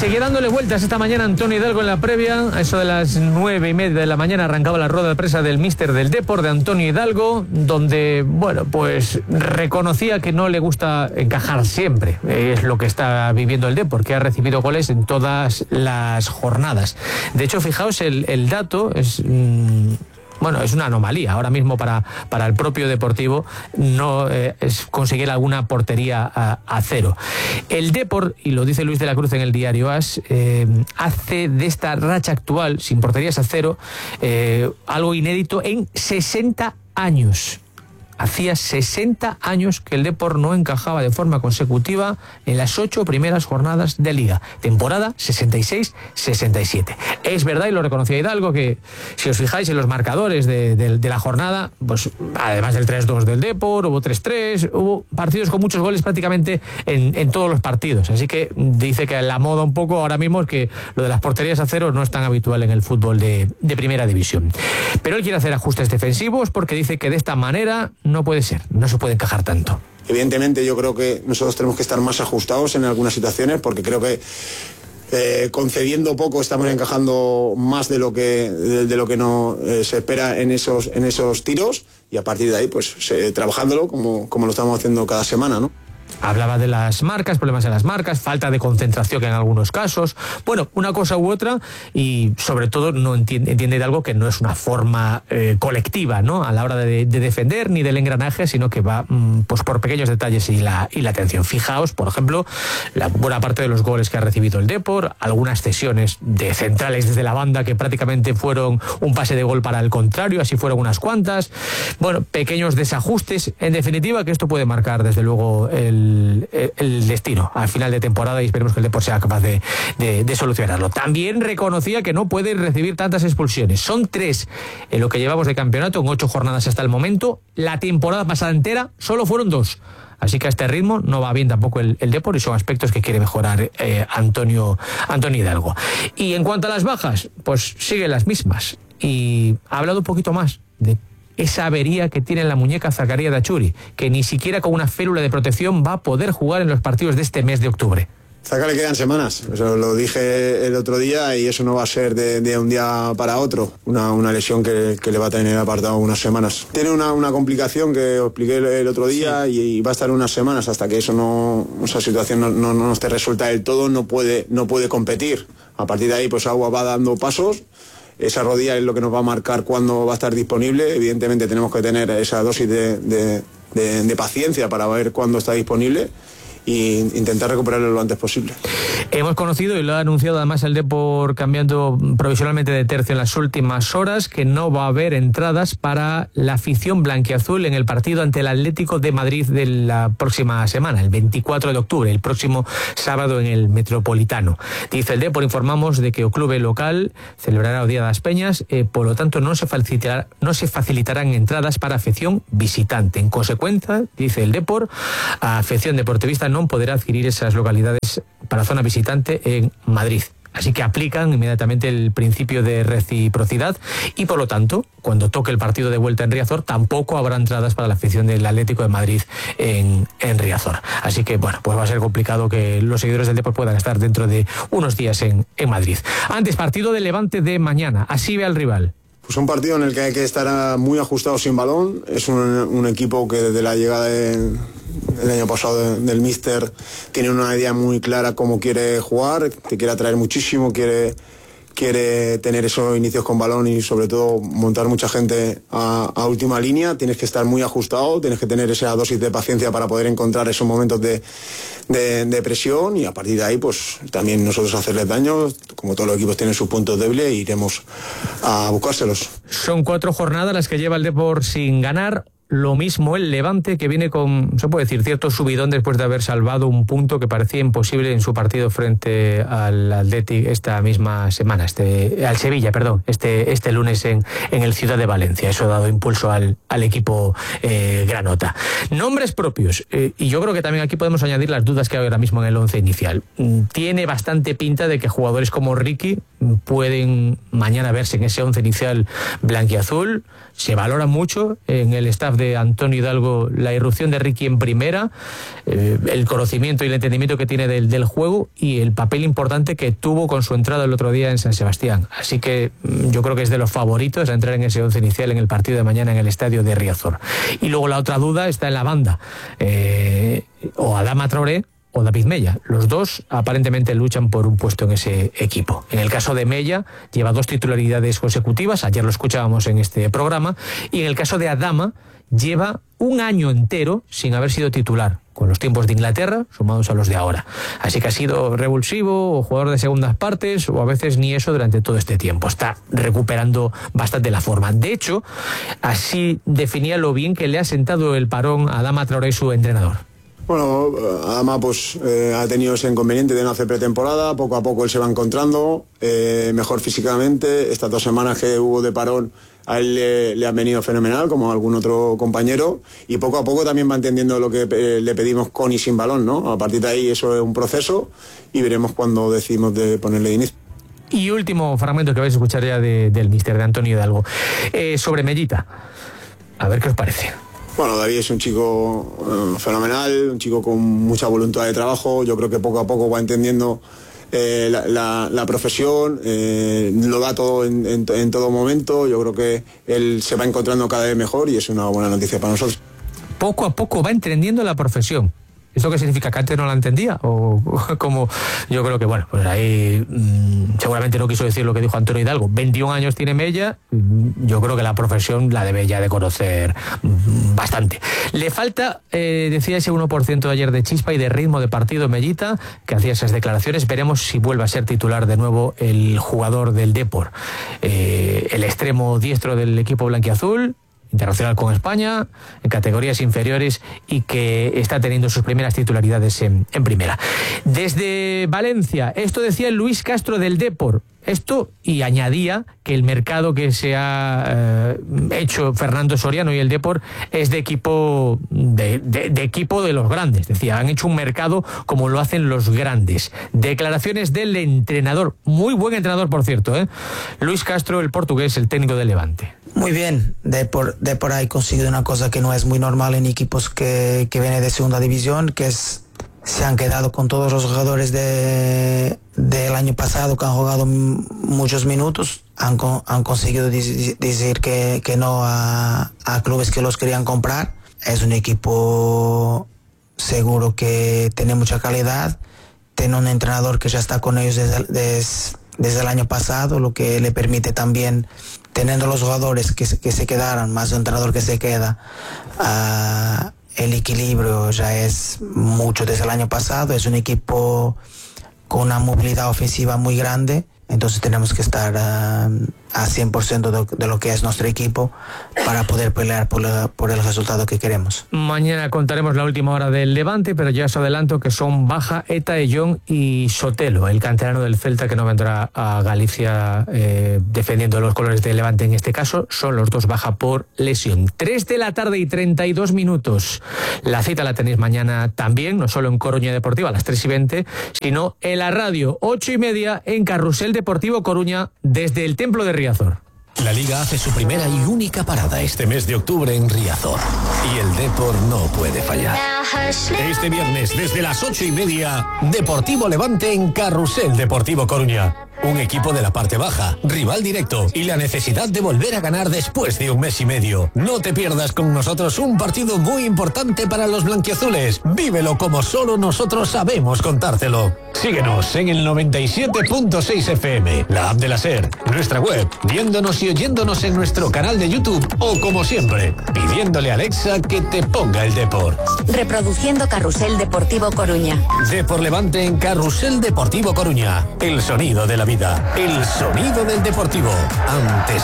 Sigue dándole vueltas esta mañana Antonio Hidalgo en la previa. A eso de las 9:30 de la mañana arrancaba la rueda de prensa del míster del Depor, de Antonio Hidalgo, donde, bueno, pues reconocía que no le gusta encajar siempre. Es lo que está viviendo el Depor, que ha recibido goles en todas las jornadas. De hecho, fijaos, el dato es... Bueno, es una anomalía ahora mismo para el propio Deportivo no es conseguir alguna portería a cero. El Depor, y lo dice Luis de la Cruz en el diario AS, hace de esta racha actual sin porterías a cero algo inédito en 60 años. Hacía 60 años que el Depor no encajaba de forma consecutiva en las 8 primeras jornadas de Liga. Temporada 66-67. Es verdad, y lo reconocía Hidalgo, que si os fijáis en los marcadores de la jornada, pues además del 3-2 del Depor, hubo 3-3, hubo partidos con muchos goles prácticamente en todos los partidos. Así que dice que la moda un poco ahora mismo es que lo de las porterías a cero no es tan habitual en el fútbol de primera división. Pero él quiere hacer ajustes defensivos porque dice que de esta manera no puede ser, no se puede encajar tanto. Evidentemente yo creo que nosotros tenemos que estar más ajustados en algunas situaciones, porque creo que concediendo poco estamos encajando más de lo que no se espera en esos tiros, y a partir de ahí pues trabajándolo como lo estamos haciendo cada semana, ¿no? Hablaba de las marcas, problemas en las marcas, falta de concentración en algunos casos. Bueno, una cosa u otra, y sobre todo no entiende de algo que no es una forma colectiva, ¿no? A la hora de defender ni del engranaje, sino que va pues por pequeños detalles y la atención. Fijaos, por ejemplo, la buena parte de los goles que ha recibido el Depor, algunas cesiones de centrales desde la banda que prácticamente fueron un pase de gol para el contrario, así fueron unas cuantas. Bueno, pequeños desajustes. En definitiva, que esto puede marcar desde luego el destino al final de temporada, y esperemos que el Depor sea capaz de solucionarlo. También reconocía que no puede recibir tantas expulsiones. Son 3 en lo que llevamos de campeonato, en 8 jornadas hasta el momento. La temporada pasada entera solo fueron 2. Así que a este ritmo no va bien tampoco el Depor, y son aspectos que quiere mejorar Antonio Hidalgo. Y en cuanto a las bajas, pues siguen las mismas. Y ha hablado un poquito más de esa avería que tiene en la muñeca Zakaria Dachuri, que ni siquiera con una férula de protección va a poder jugar en los partidos de este mes de octubre. Zaka le quedan semanas, eso lo dije el otro día, y eso no va a ser de un día para otro, una lesión que le va a tener apartado unas semanas. Tiene una complicación que os expliqué el otro día, sí. y va a estar unas semanas hasta que esa situación no esté resuelta del todo, no puede competir. A partir de ahí pues Agua va dando pasos. Esa rodilla es lo que nos va a marcar cuándo va a estar disponible. Evidentemente tenemos que tener esa dosis de paciencia para ver cuándo está disponible e intentar recuperarlo lo antes posible. Hemos conocido, y lo ha anunciado además el Depor cambiando provisionalmente de tercio en las últimas horas, que no va a haber entradas para la afición blanquiazul en el partido ante el Atlético de Madrid de la próxima semana, el 24 de octubre, el próximo sábado en el Metropolitano. Dice el Depor, informamos de que o clube local celebrará o Día das Peñas, por lo tanto no se facilitarán entradas para afición visitante. En consecuencia, dice el Depor, a afición deportivista non poderá adquirir esas localidades para zona visitante en Madrid. Así que aplican inmediatamente el principio de reciprocidad, y por lo tanto, cuando toque el partido de vuelta en Riazor, tampoco habrá entradas para la afición del Atlético de Madrid en Riazor. Así que, bueno, pues va a ser complicado que los seguidores del Depor puedan estar dentro de unos días en Madrid. Antes, partido del Levante de mañana. Así ve al rival. Pues un partido en el que hay que estar muy ajustado sin balón. Es un equipo que desde la llegada del año pasado del míster tiene una idea muy clara cómo quiere jugar, te quiere atraer muchísimo, quiere tener esos inicios con balón y sobre todo montar mucha gente a última línea. Tienes que estar muy ajustado, tienes que tener esa dosis de paciencia para poder encontrar esos momentos de presión, y a partir de ahí pues también nosotros hacerles daño. Como todos los equipos tienen sus puntos débiles, e iremos a buscárselos. Son 4 jornadas las que lleva el Depor sin ganar. Lo mismo el Levante, que viene con, se puede decir, cierto subidón después de haber salvado un punto que parecía imposible en su partido frente al Athletic esta misma semana, al Sevilla, perdón, este lunes en el Ciudad de Valencia. Eso ha dado impulso al equipo granota. Nombres propios, y yo creo que también aquí podemos añadir las dudas que hay ahora mismo en el once inicial. Tiene bastante pinta de que jugadores como Ricky pueden mañana verse en ese 11 inicial blanquiazul. Se valora mucho en el staff de Antonio Hidalgo la irrupción de Ricky en primera, el conocimiento y el entendimiento que tiene del juego y el papel importante que tuvo con su entrada el otro día en San Sebastián. Así que yo creo que es de los favoritos a entrar en ese 11 inicial en el partido de mañana en el estadio de Riazor. Y luego la otra duda está en la banda, o Adama Traoré o David Mella. Los dos aparentemente luchan por un puesto en ese equipo. En el caso de Mella, lleva 2 titularidades consecutivas, ayer lo escuchábamos en este programa, y en el caso de Adama, lleva un año entero sin haber sido titular, con los tiempos de Inglaterra sumados a los de ahora. Así que ha sido revulsivo o jugador de segundas partes, o a veces ni eso durante todo este tiempo. Está recuperando bastante la forma. De hecho, así definía lo bien que le ha sentado el parón a Adama Traoré, su entrenador. Bueno, Adama ha tenido ese inconveniente de no hacer pretemporada, poco a poco él se va encontrando mejor físicamente. Estas 2 semanas que hubo de parón a él le han venido fenomenal, como a algún otro compañero, y poco a poco también va entendiendo lo que le pedimos con y sin balón, ¿no? A partir de ahí eso es un proceso y veremos cuándo decidimos de ponerle de inicio. Y último fragmento que vais a escuchar ya del míster, de Antonio Hidalgo, sobre Mellita. A ver qué os parece. Bueno, David es un chico fenomenal, un chico con mucha voluntad de trabajo. Yo creo que poco a poco va entendiendo la profesión, lo da todo en todo momento. Yo creo que él se va encontrando cada vez mejor y es una buena noticia para nosotros. Poco a poco va entendiendo la profesión. ¿Esto qué significa? ¿Que antes no la entendía? O como yo creo que, bueno, pues ahí seguramente no quiso decir lo que dijo Antonio Hidalgo. 21 años tiene Mella, yo creo que la profesión la debe ya de conocer bastante. Le falta, decía, ese 1% de ayer de chispa y de ritmo de partido Mellita, que hacía esas declaraciones. Veremos si vuelve a ser titular de nuevo el jugador del Depor, el extremo diestro del equipo blanquiazul, internacional con España, en categorías inferiores, y que está teniendo sus primeras titularidades en primera. Desde Valencia, esto decía Luis Castro del Depor. Esto, y añadía que el mercado que se ha hecho Fernando Soriano y el Depor es de equipo de equipo de los grandes. Decía, han hecho un mercado como lo hacen los grandes. Declaraciones del entrenador, muy buen entrenador por cierto, Luis Castro, el portugués, el técnico del Levante. Muy bien, Depor ha conseguido una cosa que no es muy normal en equipos que vienen de segunda división, que es se han quedado con todos los jugadores del año pasado que han jugado muchos minutos, han conseguido decir que no a clubes que los querían comprar. Es un equipo seguro que tiene mucha calidad, tiene un entrenador que ya está con ellos desde el año pasado, lo que le permite también, teniendo los jugadores que se quedaron, más un entrenador que se queda, el equilibrio ya es mucho desde el año pasado. Es un equipo con una movilidad ofensiva muy grande, entonces tenemos que estar a 100% de lo que es nuestro equipo para poder pelear por el resultado que queremos. Mañana contaremos la última hora del Levante, pero ya os adelanto que son baja Eta Ellón y Sotelo, el canterano del Celta, que no vendrá a Galicia defendiendo los colores del Levante. En este caso son los dos baja por lesión. 3:32 p.m. La cita la tenéis mañana también, no solo en Coruña Deportiva a las 3:20, sino en la radio 8:30 en Carrusel Deportivo Coruña, desde el Templo de Riazor. La Liga hace su primera y única parada este mes de octubre en Riazor. Y el Depor no puede fallar. Este viernes, desde las 8:30, Deportivo Levante en Carrusel Deportivo Coruña. Un equipo de la parte baja, rival directo y la necesidad de volver a ganar después de un mes y medio. No te pierdas con nosotros un partido muy importante para los blanquiazules. Vívelo como solo nosotros sabemos contártelo. Síguenos en el 97.6 FM, la app de la SER, nuestra web, viéndonos y oyéndonos en nuestro canal de YouTube o, como siempre, pidiéndole a Alexa que te ponga el Depor. Reproduciendo Carrusel Deportivo Coruña. Depor Levante en Carrusel Deportivo Coruña. El sonido de la vida, el sonido del deportivo. Antes